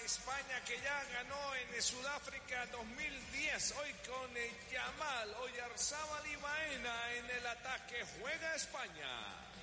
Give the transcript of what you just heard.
España, que ya ganó en Sudáfrica 2010. Hoy con Yamal, Oyarzábal y Baena en el ataque juega España.